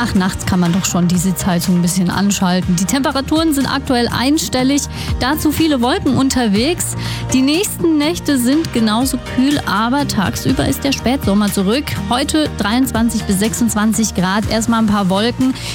ach, nachts kann man doch schon die Sitzheizung ein bisschen anschalten. Die Temperaturen sind aktuell einstellig, dazu viele Wolken unterwegs. Die nächsten Nächte sind genauso kühl, aber tagsüber ist der Spätsommer zurück. Heute 23 bis 26 Grad, erstmal ein paar Wolken.